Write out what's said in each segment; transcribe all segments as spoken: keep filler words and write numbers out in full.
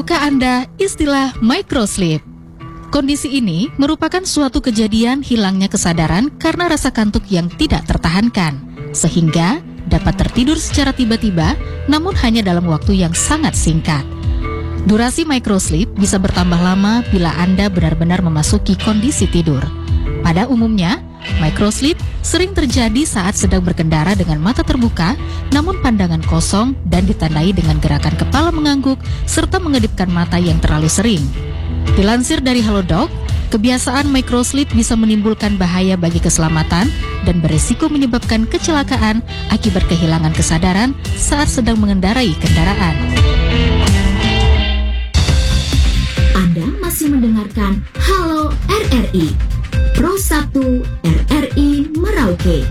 Tahukah Anda istilah microsleep? Kondisi ini merupakan suatu kejadian hilangnya kesadaran karena rasa kantuk yang tidak tertahankan, sehingga dapat tertidur secara tiba-tiba, namun hanya dalam waktu yang sangat singkat. Durasi microsleep bisa bertambah lama bila Anda benar-benar memasuki kondisi tidur. Pada umumnya, microsleep sering terjadi saat sedang berkendara dengan mata terbuka, namun pandangan kosong dan ditandai dengan gerakan kepala mengangguk serta mengedipkan mata yang terlalu sering. Dilansir dari Halodoc, kebiasaan microsleep bisa menimbulkan bahaya bagi keselamatan dan berisiko menyebabkan kecelakaan akibat kehilangan kesadaran saat sedang mengendarai kendaraan. Anda masih mendengarkan Halo R R I, Pro satu R R I Merauke.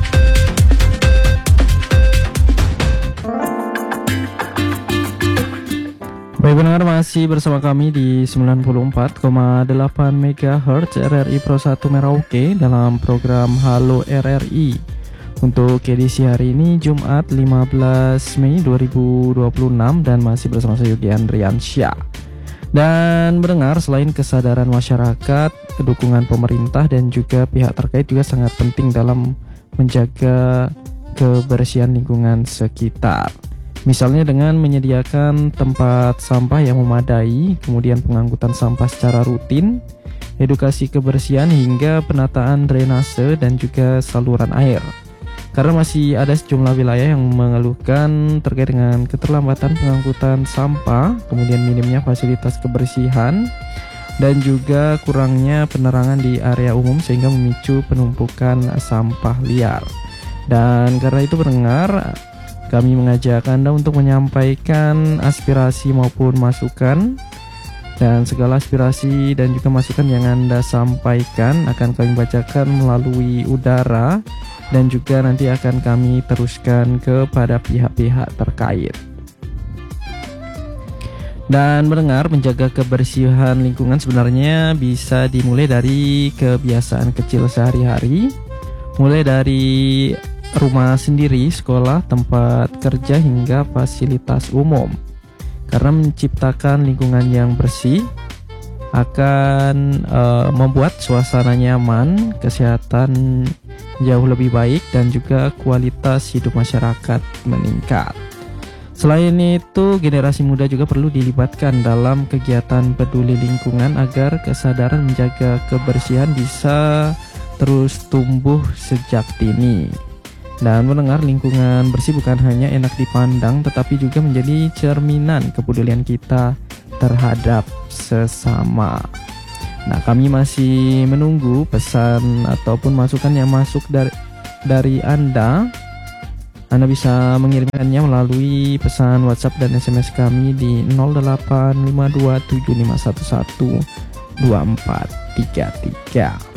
Baik pendengar, masih bersama kami di sembilan puluh empat koma delapan megahertz R R I Pro satu Merauke dalam program Halo R R I. Untuk edisi hari ini Jumat lima belas Mei dua ribu dua puluh enam dan masih bersama saya Yogi Andriansyah. Dan mendengar, selain kesadaran masyarakat, dukungan pemerintah dan juga pihak terkait juga sangat penting dalam menjaga kebersihan lingkungan sekitar. Misalnya dengan menyediakan tempat sampah yang memadai, kemudian pengangkutan sampah secara rutin, edukasi kebersihan hingga penataan drainase dan juga saluran air. Karena masih ada sejumlah wilayah yang mengeluhkan terkait dengan keterlambatan pengangkutan sampah, kemudian minimnya fasilitas kebersihan, dan juga kurangnya penerangan di area umum sehingga memicu penumpukan sampah liar. Dan karena itu pendengar, kami mengajak Anda untuk menyampaikan aspirasi maupun masukan, dan segala aspirasi dan juga masukan yang Anda sampaikan akan kami bacakan melalui udara dan juga nanti akan kami teruskan kepada pihak-pihak terkait. Dan mendengar, menjaga kebersihan lingkungan sebenarnya bisa dimulai dari kebiasaan kecil sehari-hari, mulai dari rumah sendiri, sekolah, tempat kerja hingga fasilitas umum. Karena menciptakan lingkungan yang bersih akan uh, membuat suasana nyaman, kesehatan jauh lebih baik dan juga kualitas hidup masyarakat meningkat. Selain itu, generasi muda juga perlu dilibatkan dalam kegiatan peduli lingkungan agar kesadaran menjaga kebersihan bisa terus tumbuh sejak dini. Dan mendengar, lingkungan bersih bukan hanya enak dipandang tetapi juga menjadi cerminan kepedulian kita terhadap sesama. Nah, kami masih menunggu pesan ataupun masukan yang masuk dari dari Anda. Anda bisa mengirimkannya melalui pesan WhatsApp dan S M S kami di nol delapan lima dua tujuh lima satu satu dua empat tiga tiga.